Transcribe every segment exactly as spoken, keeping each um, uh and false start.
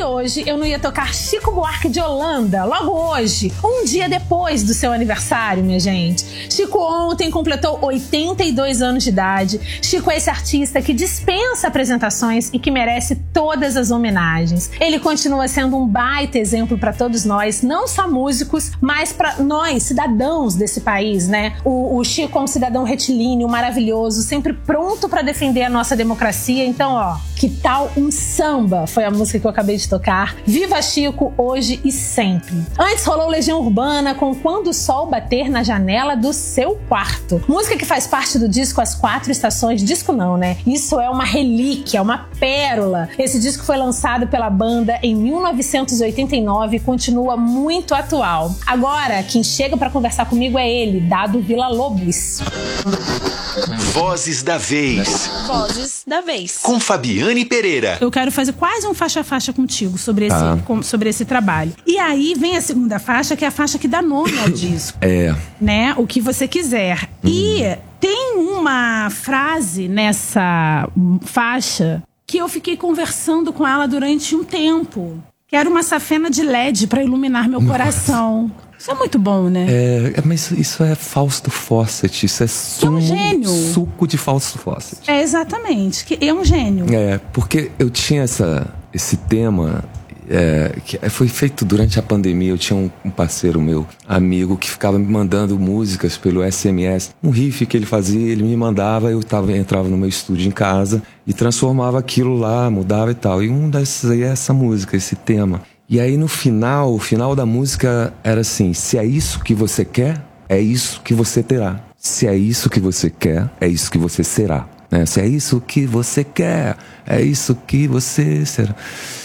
que hoje eu não ia tocar Chico Buarque de Holanda, logo hoje, um dia depois do seu aniversário, minha gente. Chico ontem completou oitenta e dois anos de idade. Chico é esse artista que dispensa apresentações e que merece todas as homenagens. Ele continua sendo um baita exemplo para todos nós, não só músicos, mas para nós, cidadãos desse país, né? O, o Chico é um cidadão retilíneo, maravilhoso, sempre pronto para defender a nossa democracia. Então, ó, que tal um samba? Foi a música que eu acabei de tocar. Viva Chico, hoje e sempre. Antes rolou Legião Urbana com Quando o Sol Bater na Janela do Seu Quarto. Música que faz parte do disco As Quatro Estações. Disco não, né? Isso é uma relíquia, uma pérola. Esse disco foi lançado pela banda em mil novecentos e oitenta e nove e continua muito atual. Agora, quem chega para conversar comigo é ele, Dado Villa-Lobos. Vozes da Vez. Vozes da Vez. Com Fabiane Pereira. Eu quero fazer quase um faixa-faixa contigo sobre esse, Ah. com, sobre esse trabalho. E aí vem a segunda faixa, que é a faixa que dá nome ao disco. É. Né? O que você quiser. Hum. E tem uma frase nessa faixa que eu fiquei conversando com ela durante um tempo. Quero uma safena de L E D pra iluminar meu coração. Isso é muito bom, né? É, mas isso é Fausto Fawcett, isso é sumo, É um gênio. suco de Fausto Fawcett. É, exatamente, que é um gênio. É, porque eu tinha essa, esse tema, é, que foi feito durante a pandemia. Eu tinha um, um parceiro meu, amigo, que ficava me mandando músicas pelo S M S. Um riff que ele fazia, ele me mandava, eu tava, entrava no meu estúdio em casa e transformava aquilo lá, mudava e tal. E um desses aí é essa música, esse tema. E aí no final, o final da música era assim: se é isso que você quer, é isso que você terá. Se é isso que você quer, é isso que você será. Né? Se é isso que você quer, é isso que você será.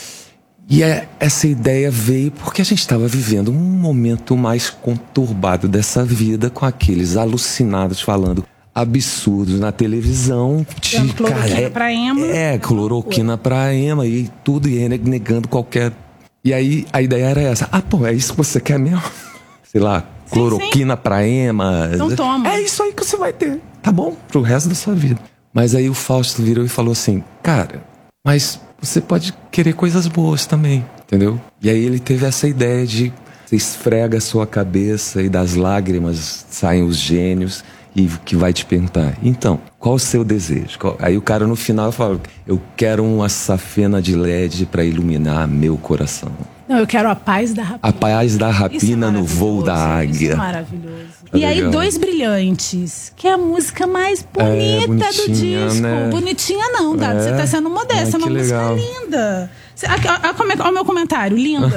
E é, essa ideia veio porque a gente estava vivendo um momento mais conturbado dessa vida, com aqueles alucinados falando absurdos na televisão. Dando cloroquina é, pra ema. É, cloroquina pra ema e tudo, e negando qualquer... E aí a ideia era essa: ah, pô, é isso que você quer mesmo? Sei lá, cloroquina sim, sim. pra ema. Então toma. É isso aí que você vai ter, tá bom? Pro resto da sua vida. Mas aí o Fausto virou e falou assim: cara, mas você pode querer coisas boas também, entendeu? E aí ele teve essa ideia de você esfrega a sua cabeça e das lágrimas saem os gênios, e que vai te perguntar: então, qual o seu desejo? Qual... Aí o cara no final fala: eu quero uma safena de L E D para iluminar meu coração. Não, eu quero a paz da rapina. A paz da rapina é no voo da águia. Isso é maravilhoso. É e aí, legal. Dois Brilhantes, que é a música mais bonita é, do disco. Né? Bonitinha não, Dado. É. Você tá sendo modesta. É uma legal. música linda. Olha o meu comentário, linda.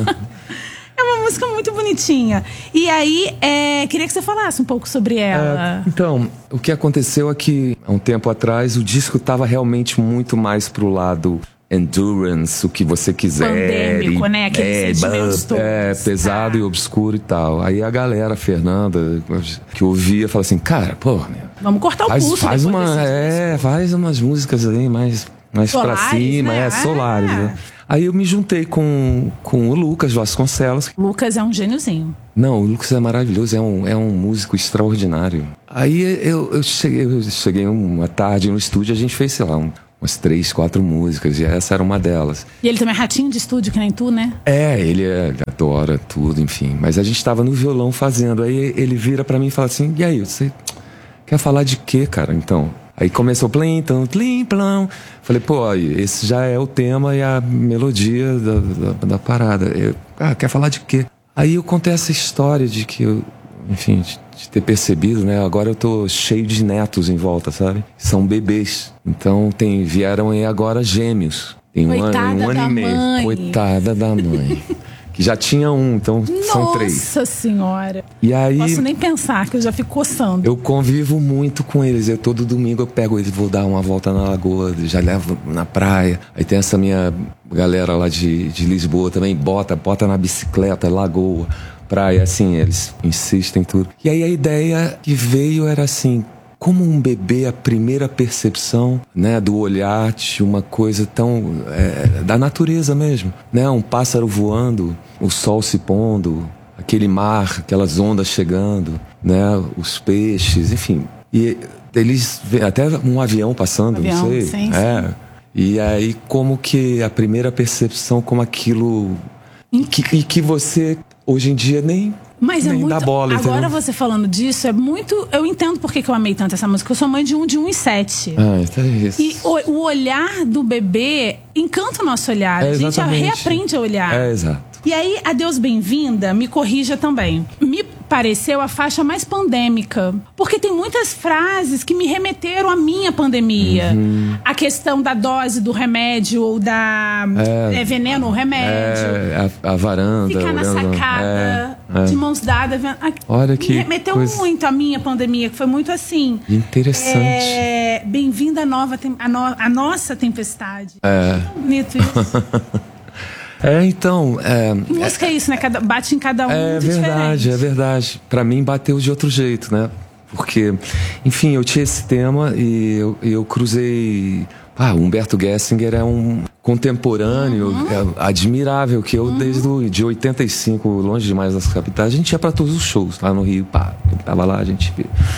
É uma música muito bonitinha. E aí, é, queria que você falasse um pouco sobre ela. É, então, o que aconteceu é que, há um tempo atrás, o disco estava realmente muito mais pro lado endurance, o que você quiser. Pandêmico, e, né? Aqueles é, sentimentos todos. É, pesado tá. e obscuro e tal. Aí a galera, a Fernanda, que ouvia, fala assim: cara, pô, meu, vamos cortar o faz, pulso. Faz uma, é, faz umas músicas aí mais, mais solares, pra cima, né? é, solares, é. né? Aí eu me juntei com, com o Lucas Vasconcelos. Lucas é um gêniozinho. Não, o Lucas é maravilhoso, é um, é um músico extraordinário. Aí eu, eu, cheguei, eu cheguei uma tarde no estúdio, a gente fez, sei lá, um, umas três, quatro músicas, e essa era uma delas. E ele também é ratinho de estúdio, que nem tu, né? É, ele, é, ele adora tudo, enfim. Mas a gente tava no violão fazendo, aí ele vira pra mim e fala assim: e aí, você quer falar de quê, cara, então? Aí começou plim, tam, plim, plão. Falei: pô, aí, esse já é o tema e a melodia da, da, da parada. Eu, ah, quer falar de quê? Aí eu contei essa história de que eu, enfim, de, de ter percebido, né? Agora eu tô cheio de netos em volta, sabe? São bebês. Então tem, vieram aí agora gêmeos. Tem um Coitada ano, um ano da e meio. mãe. Coitada da mãe. Que já tinha um, então são três. Nossa senhora. E aí, posso nem pensar, que eu já fico coçando. Eu convivo muito com eles. Eu, todo domingo eu pego eles, vou dar uma volta na lagoa, já levo na praia. Aí tem essa minha galera lá de, de Lisboa também, bota, bota na bicicleta, lagoa, praia, assim, eles insistem em tudo. E aí a ideia que veio era assim: como um bebê, a primeira percepção, né, do olhar de uma coisa tão é, da natureza mesmo, né, um pássaro voando, o sol se pondo, aquele mar, aquelas ondas chegando, né, os peixes, enfim. E eles até um avião passando, avião, não sei, sim, é. sim. E aí, como que a primeira percepção, como aquilo... E que, e que você, hoje em dia, nem... Mas Nem é muito. dá bola, agora entendeu? você falando disso, é muito. Eu entendo por que que eu amei tanto essa música. Eu sou mãe de um de um e sete. Ah, então é isso. E o, o olhar do bebê encanta o nosso olhar. É, a gente exatamente. reaprende a olhar. É, exato. E aí, Adeus Bem-vinda, me corrija também. Me pareceu a faixa mais pandêmica. Porque tem muitas frases que me remeteram à minha pandemia. Uhum. A questão da dose do remédio ou da É. é, veneno ou remédio. É, a, a varanda. Ficar na olhando- sacada, é, é. de mãos dadas. vendo- a- Olha que Me remeteu coisa muito à minha pandemia, que foi muito assim. interessante. É, bem-vinda à nova tem- à no- à nossa tempestade. É. Tão bonito isso. É, então... É, Música é isso, né? Cada- bate em cada um É muito verdade, diferente. é verdade. Pra mim bateu de outro jeito, né? Porque, enfim, eu tinha esse tema e eu, eu cruzei... Ah, o Humberto Gessinger é um contemporâneo Uhum. é, admirável, que eu uhum. desde o, de oitenta e cinco, longe demais das capitais, a gente ia pra todos os shows lá no Rio, pá, eu tava lá, a gente...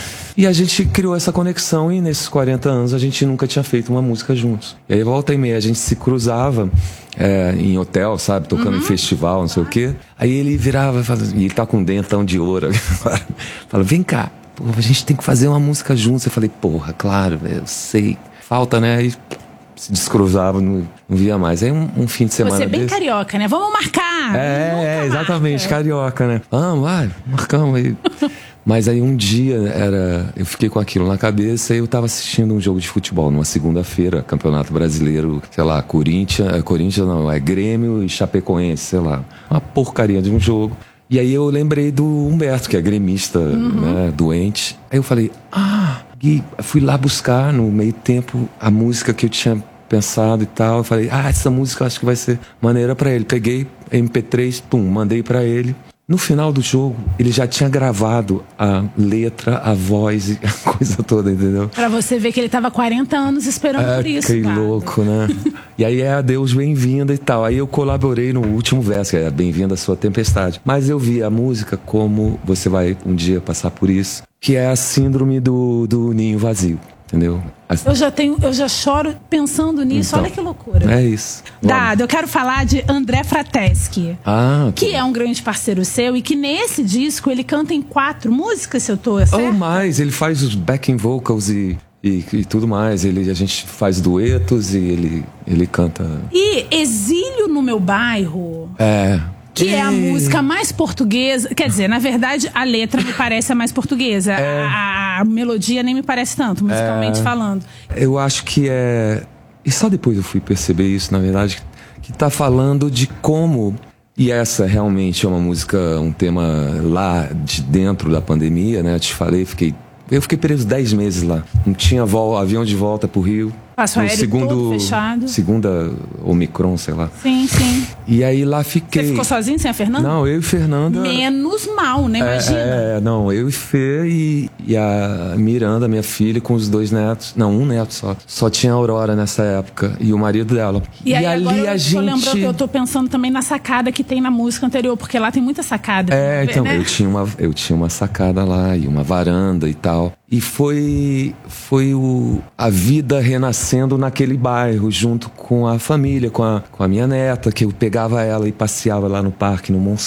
E a gente criou essa conexão e nesses quarenta anos a gente nunca tinha feito uma música juntos. E aí volta e meia a gente se cruzava é, em hotel, sabe? Tocando Uhum. em festival, não sei o quê. Aí ele virava e falava, e ele tá com um dentão de ouro. Fala, vem cá, pô, a gente tem que fazer uma música juntos. Eu falei, porra, claro, eu sei. Falta, né? Aí se descruzava, não, não via mais. Aí um, um fim de semana Você é bem desse, carioca, né? Vamos marcar! é, Nunca é, exatamente, marca. carioca, né? Vamos, vai, marcamos aí. Mas aí um dia era, eu fiquei com aquilo na cabeça e eu tava assistindo um jogo de futebol numa segunda-feira, Campeonato Brasileiro, sei lá, Corinthians, é, Corinthians não, é Grêmio e Chapecoense, sei lá. Uma porcaria de um jogo. E aí eu lembrei do Humberto, que é gremista, uhum. né, doente. Aí eu falei, ah, Gui, fui lá buscar no meio tempo a música que eu tinha pensado e tal. Eu falei, ah, essa música eu acho que vai ser maneira pra ele. Peguei M P três, pum, mandei pra ele. No final do jogo, ele já tinha gravado a letra, a voz e a coisa toda, entendeu? Pra você ver que ele tava quarenta anos esperando É, por isso, que cara. louco, né? E aí é Adeus Bem-vinda e tal. Aí eu colaborei no último verso, que é Bem-vinda à Sua Tempestade. Mas eu vi a música como você vai um dia passar por isso, que é a síndrome do, do ninho vazio, entendeu? As- Eu já tenho, eu já choro pensando nisso. Então, Olha que loucura. É isso. Vamos. Dado, eu quero falar de André Frateschi. Ah, Que é um grande parceiro seu e que nesse disco ele canta em quatro músicas, se eu tô certo? Ou mais, ele faz os backing vocals e, e, e tudo mais. Ele, a gente faz duetos e ele, ele canta. E Exílio no Meu Bairro, É. que é a E- música mais portuguesa. Quer dizer, na verdade, a letra me parece a mais portuguesa. É. A, a melodia nem me parece tanto, musicalmente É. falando. Eu acho que é. E só depois eu fui perceber isso, na verdade, que tá falando de como. E essa realmente é uma música, um tema lá de dentro da pandemia, né? Eu te falei, fiquei. Eu fiquei preso dez meses lá. Não tinha vol- avião de volta pro Rio. Passo No aéreo segundo, todo fechado. Segunda Omicron, sei lá. Sim, sim. E aí lá fiquei. Você ficou sozinho sem a Fernanda? Não, eu e Fernanda. Menos mal, né? Imagina. É, é, não, eu e Fê e, e a Miranda, minha filha, com os dois netos. Não, um neto só. Só tinha a Aurora nessa época e o marido dela. E, aí, ali agora eu a tô gente. lembrando que eu tô pensando também na sacada que tem na música anterior, porque lá tem muita sacada. É, então, né? eu tinha, uma, eu tinha uma sacada lá e uma varanda e tal. E foi, foi o, a vida renascendo naquele bairro, junto com a família, com a, com a minha neta, que eu pegava ela e passeava lá no parque, no Monsanto.